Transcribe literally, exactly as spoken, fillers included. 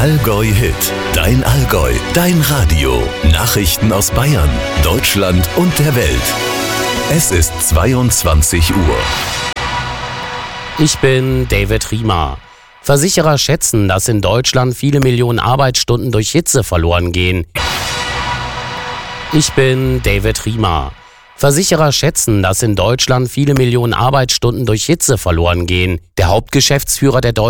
Allgäu Hit, dein Allgäu, dein Radio. Nachrichten aus Bayern, Deutschland und der Welt. Es ist zweiundzwanzig Uhr. Ich bin David Riemer. Versicherer schätzen, dass in Deutschland viele Millionen Arbeitsstunden durch Hitze verloren gehen. Ich bin David Riemer. Versicherer schätzen, dass in Deutschland viele Millionen Arbeitsstunden durch Hitze verloren gehen. Der Hauptgeschäftsführer der Deutschen